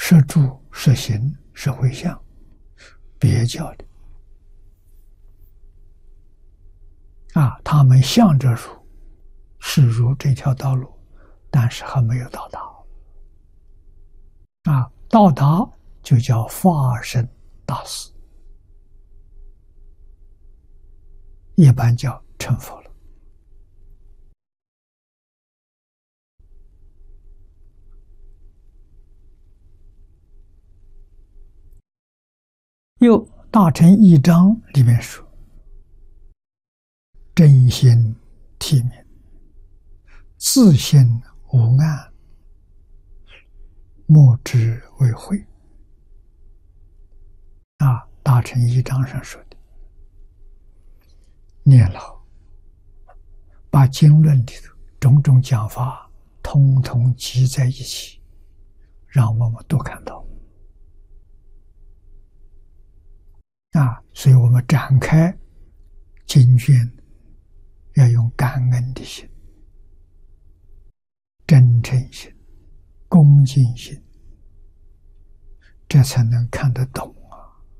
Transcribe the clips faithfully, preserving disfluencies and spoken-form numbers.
摄住、摄行、摄回向，别教的啊，他们向着如是如这条道路，但是还没有到达啊，到达就叫发生大事，一般叫成佛了。又大乘义章里面说，真心体明，自性无暗，莫之为慧。啊，大乘义章上说的，念老把经论里头种种讲法统统集在一起，让我们都看到啊，所以我们展开经卷要用感恩的心、真诚心、恭敬心，这才能看得懂啊，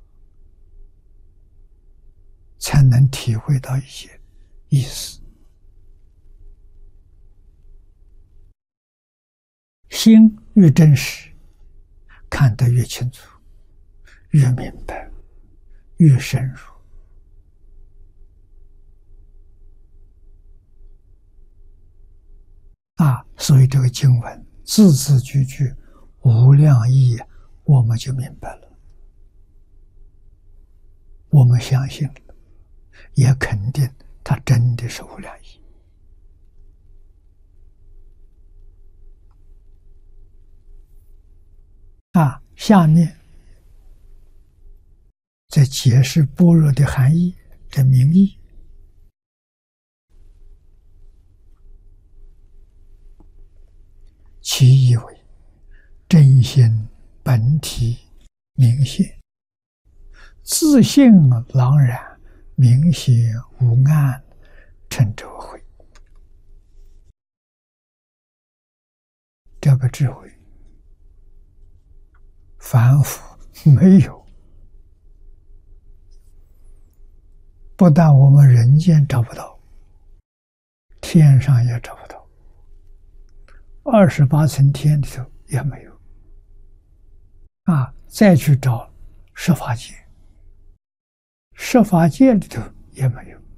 才能体会到一些意思。心越真实，看得越清楚，越明白，越深入啊！所以这个经文字字句句无量义，我们就明白了，我们相信了，也肯定它真的是无量义。啊，下面再解释般若的含义的名义。其意为真心本体明显，自性朗然，明显无暗，称之为慧。这个智慧凡夫没有，不但我们人间找不到，天上也找不到，二十八层天里头也没有啊！再去找十法界，十法界里头也没有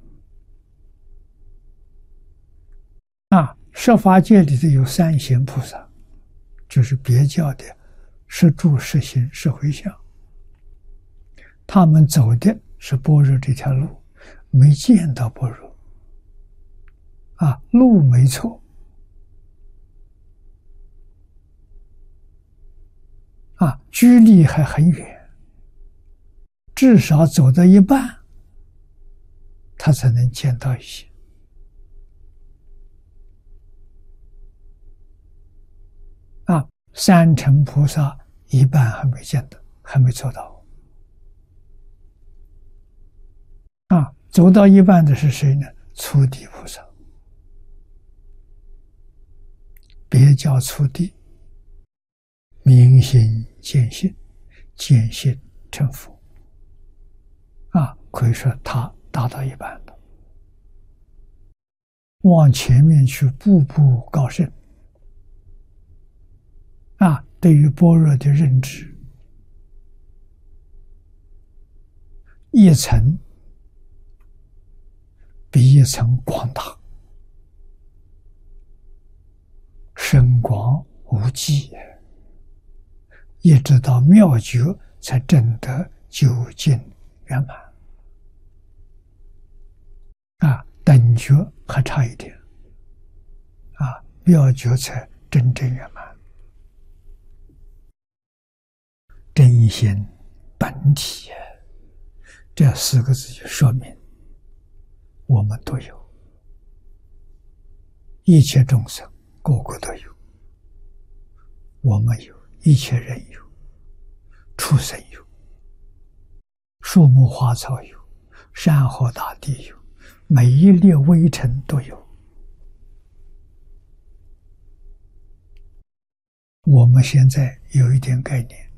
啊！十法界里头有三贤菩萨，就是别教的摄住、摄行、摄回向，他们走的是般若这条路，没见到般若啊，路没错啊，距离还很远，至少走到一半，他才能见到一些啊。三乘菩萨一半还没见到，还没做到啊。走到一半的是谁呢？初地菩萨，别教初地，明心见性，见性成佛啊，可以说他达到一半了。往前面去，步步高升啊！对于般若的认知，一层比一层广大，深广无际，一直到妙觉才证得究竟圆满啊！等觉还差一点啊，妙觉才真正圆满。真心本体，这四个字就说明我们都有，一切众生个个都有，我们有，一切人有，畜生有，树木花草有，山河大地有，每一粒微尘都有。 我们现在有一点概念。